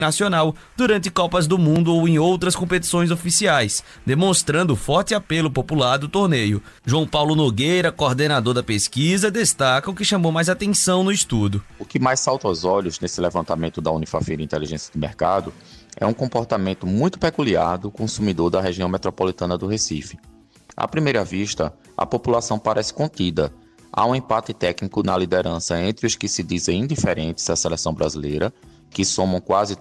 nacional durante Copas do Mundo ou em outras competições oficiais, demonstrando forte apelo popular do torneio. João Paulo Nogueira, coordenador da pesquisa, destaca o que chamou mais atenção no estudo. O que mais salta aos olhos nesse levantamento da Unifafir Inteligência de Mercado é um comportamento muito peculiar do consumidor da região metropolitana do Recife. À primeira vista, a população parece contida. Há um empate técnico na liderança entre os que se dizem indiferentes à seleção brasileira, que somam quase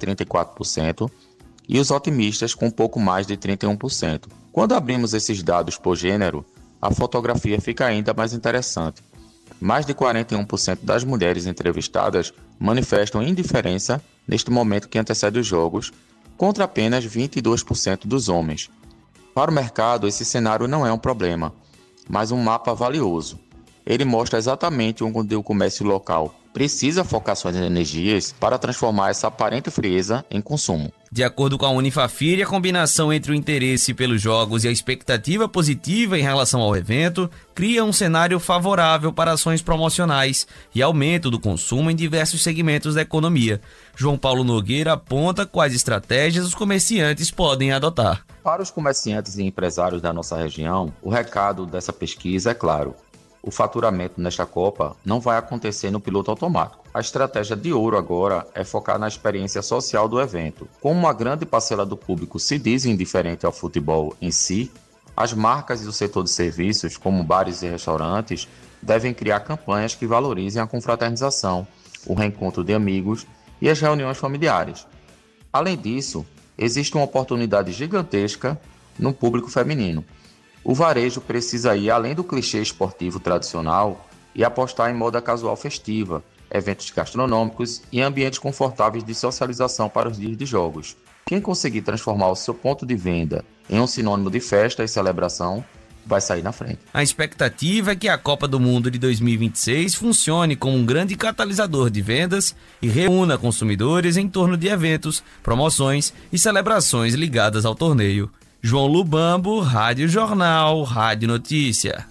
34%, e os otimistas com pouco mais de 31%. Quando abrimos esses dados por gênero, a fotografia fica ainda mais interessante. Mais de 41% das mulheres entrevistadas manifestam indiferença neste momento que antecede os jogos, contra apenas 22% dos homens. Para o mercado, esse cenário não é um problema, mas um mapa valioso. Ele mostra exatamente onde o comércio local precisa focar suas energias para transformar essa aparente frieza em consumo. De acordo com a Unifafir, a combinação entre o interesse pelos jogos e a expectativa positiva em relação ao evento cria um cenário favorável para ações promocionais e aumento do consumo em diversos segmentos da economia. João Paulo Nogueira aponta quais estratégias os comerciantes podem adotar. Para os comerciantes e empresários da nossa região, o recado dessa pesquisa é claro. O faturamento nesta Copa não vai acontecer no piloto automático. A estratégia de ouro agora é focar na experiência social do evento. Como uma grande parcela do público se diz indiferente ao futebol em si, as marcas e o setor de serviços, como bares e restaurantes, devem criar campanhas que valorizem a confraternização, o reencontro de amigos e as reuniões familiares. Além disso, existe uma oportunidade gigantesca no público feminino. O varejo precisa ir além do clichê esportivo tradicional e apostar em moda casual festiva, eventos gastronômicos e ambientes confortáveis de socialização para os dias de jogos. Quem conseguir transformar o seu ponto de venda em um sinônimo de festa e celebração, vai sair na frente. A expectativa é que a Copa do Mundo de 2026 funcione como um grande catalisador de vendas e reúna consumidores em torno de eventos, promoções e celebrações ligadas ao torneio. João Lubambo, Rádio Jornal, Rádio Notícia.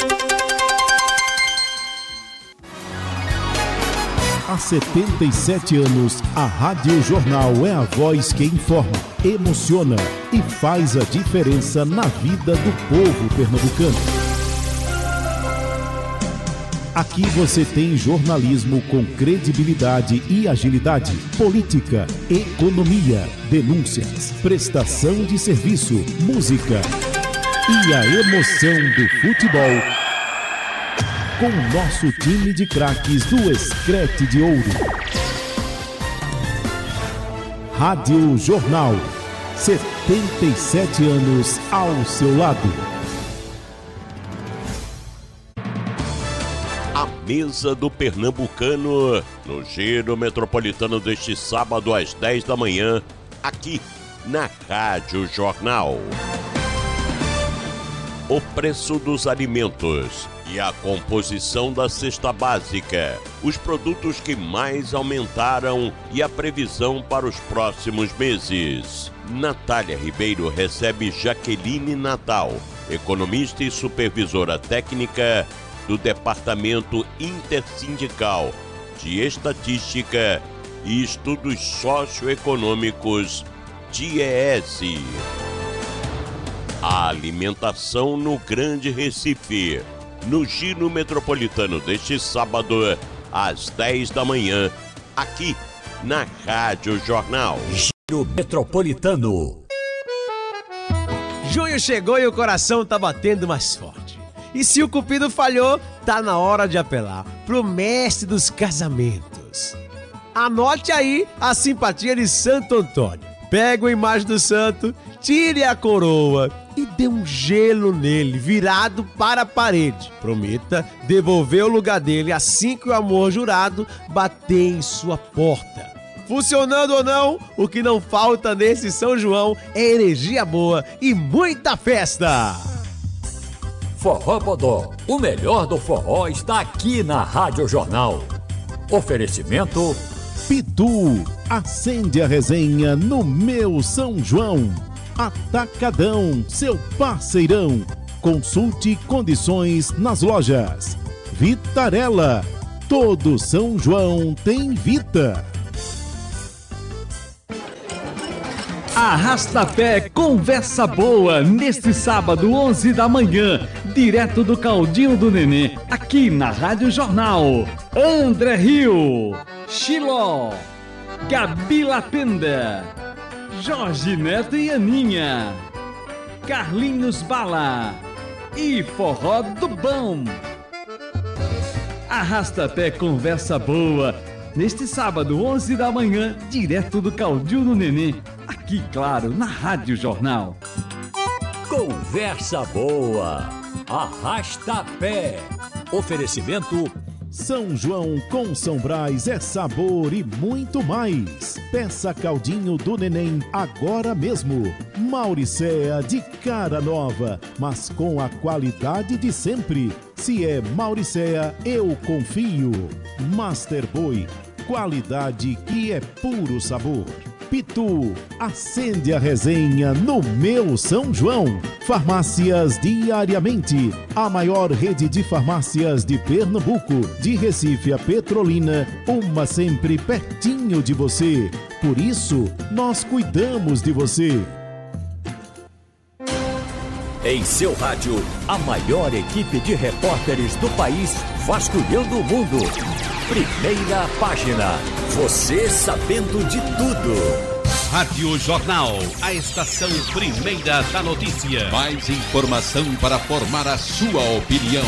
Há 77 anos, a Rádio Jornal é a voz que informa, emociona e faz a diferença na vida do povo pernambucano. Aqui você tem jornalismo com credibilidade e agilidade, política, economia, denúncias, prestação de serviço, música e a emoção do futebol. Com o nosso time de craques do Escrete de Ouro. Rádio Jornal, 77 anos ao seu lado. A mesa do Pernambucano, no Giro Metropolitano deste sábado às 10 da manhã, aqui na Rádio Jornal. O preço dos alimentos e a composição da cesta básica, os produtos que mais aumentaram e a previsão para os próximos meses. Natália Ribeiro recebe Jaqueline Natal, economista e supervisora técnica do Departamento Intersindical de Estatística e Estudos Socioeconômicos, DIEESE. A alimentação no Grande Recife, no Giro Metropolitano deste sábado, às 10 da manhã, aqui na Rádio Jornal. Giro Metropolitano. Junho chegou e o coração tá batendo mais forte. E se o cupido falhou, tá na hora de apelar pro mestre dos casamentos. Anote aí a simpatia de Santo Antônio. Pega a imagem do santo, tire a coroa e dê um gelo nele, virado para a parede. Prometa devolver o lugar dele assim que o amor jurado bater em sua porta. Funcionando ou não, o que não falta nesse São João é energia boa e muita festa! Forró Bodó, o melhor do forró está aqui na Rádio Jornal. Oferecimento Pitu, acende a resenha no meu São João. Atacadão, seu parceirão. Consulte condições nas lojas. Vitarella, todo São João tem Vita. Arrasta-pé Conversa Boa, neste sábado, 11 da manhã, direto do Caldinho do Nenê, aqui na Rádio Jornal. André Rio, Chiló, Gabi Lapenda, Jorge Neto e Aninha, Carlinhos Bala e Forró do Bom. Arrasta-pé Conversa Boa, neste sábado, 11 da manhã, direto do Caldinho do Nenê, aqui, claro, na Rádio Jornal. Conversa Boa, Arrasta-pé. Oferecimento São João com São Brás é sabor e muito mais. Peça Caldinho do Neném agora mesmo. Mauricéa de cara nova, mas com a qualidade de sempre. Se é Mauricéa, eu confio. Master Boi, qualidade que é puro sabor. Pitu, acende a resenha no meu São João. Farmácias Diariamente, a maior rede de farmácias de Pernambuco, de Recife a Petrolina, uma sempre pertinho de você. Por isso, nós cuidamos de você. Em seu rádio, a maior equipe de repórteres do país, vasculhando o mundo. Primeira página. Você sabendo de tudo. Rádio Jornal, a estação primeira da notícia. Mais informação para formar a sua opinião.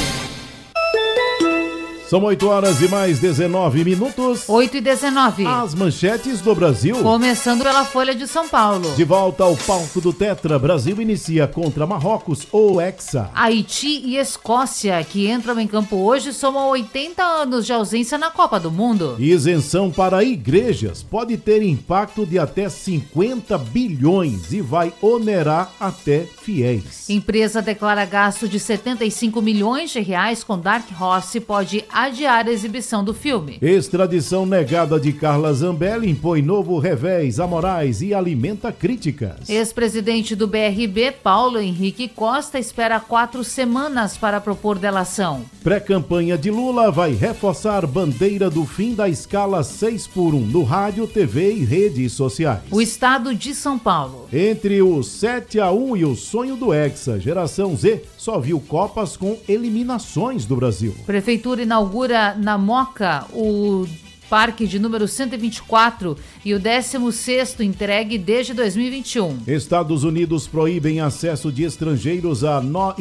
São 8 horas e mais 19 minutos. 8h19. As manchetes do Brasil. Começando pela Folha de São Paulo. De volta ao palco do Tetra, Brasil inicia contra Marrocos ou Hexa. Haiti e Escócia, que entram em campo hoje, somam 80 anos de ausência na Copa do Mundo. Isenção para igrejas pode ter impacto de até 50 bilhões e vai onerar até fiéis. Empresa declara gasto de 75 milhões de reais com Dark Horse, pode adiar a exibição do filme. Extradição negada de Carla Zambelli impõe novo revés a Moraes e alimenta críticas. Ex-presidente do BRB, Paulo Henrique Costa, espera 4 semanas para propor delação. Pré-campanha de Lula vai reforçar bandeira do fim da escala 6x1 no rádio, TV e redes sociais. O estado de São Paulo. Entre o 7x1 e o sonho do Hexa, geração Z só viu Copas com eliminações do Brasil. Prefeitura inaugura na Moca o parque de número 124 e o 16º entregue desde 2021. Estados Unidos proíbem acesso de estrangeiros a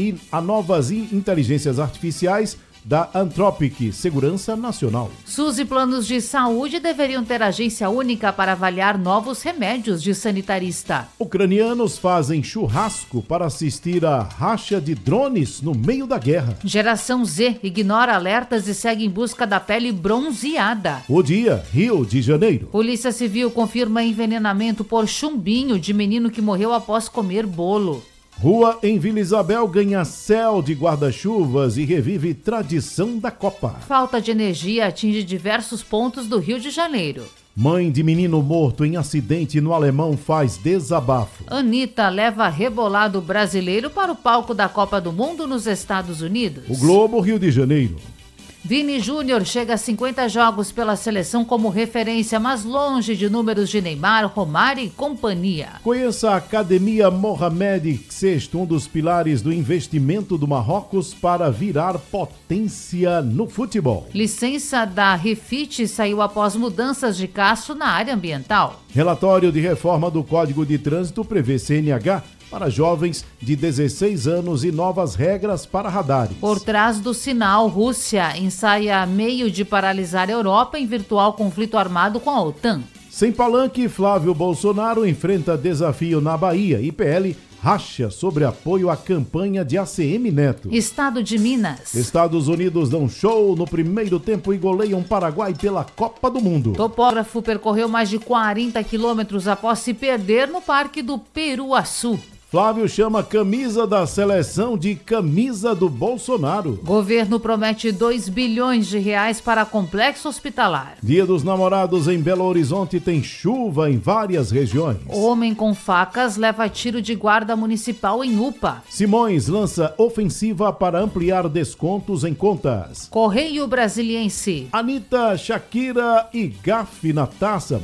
novas inteligências artificiais da Anthropic, Segurança Nacional. SUS e planos de saúde deveriam ter agência única para avaliar novos remédios de sanitarista. Ucranianos fazem churrasco para assistir a racha de drones no meio da guerra. Geração Z ignora alertas e segue em busca da pele bronzeada. O dia, Rio de Janeiro. Polícia Civil confirma envenenamento por chumbinho de menino que morreu após comer bolo. Rua em Vila Isabel ganha céu de guarda-chuvas e revive tradição da Copa. Falta de energia atinge diversos pontos do Rio de Janeiro. Mãe de menino morto em acidente no Alemão faz desabafo. Anitta leva rebolado brasileiro para o palco da Copa do Mundo nos Estados Unidos. O Globo, Rio de Janeiro. Vini Júnior chega a 50 jogos pela seleção como referência, mas longe de números de Neymar, Romário e companhia. Conheça a Academia Mohamed VI, um dos pilares do investimento do Marrocos para virar potência no futebol. Licença da Refit saiu após mudanças de Castro na área ambiental. Relatório de reforma do Código de Trânsito prevê CNH para jovens de 16 anos e novas regras para radares. Por trás do sinal, Rússia ensaia meio de paralisar a Europa em virtual conflito armado com a OTAN. Sem palanque, Flávio Bolsonaro enfrenta desafio na Bahia e PL racha sobre apoio à campanha de ACM Neto. Estado de Minas. Estados Unidos dão show no primeiro tempo e goleiam Paraguai pela Copa do Mundo. Topógrafo percorreu mais de 40 quilômetros após se perder no Parque do Peruaçu. Flávio chama camisa da seleção de camisa do Bolsonaro. Governo promete 2 bilhões de reais para complexo hospitalar. Dia dos Namorados em Belo Horizonte tem chuva em várias regiões. Homem com facas leva tiro de guarda municipal em UPA. Simões lança ofensiva para ampliar descontos em contas. Correio Brasiliense. Anitta, Shakira e Gafe na taça.